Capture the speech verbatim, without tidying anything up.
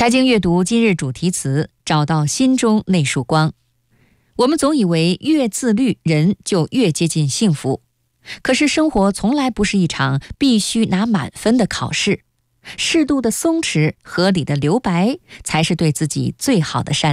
财经阅读今日主题词：找到心中那束光。我们总以为越自律，人就越接近幸福。可是生活从来不是一场必须拿满分的考试，适度的松弛，合理的留白，才是对自己最好的善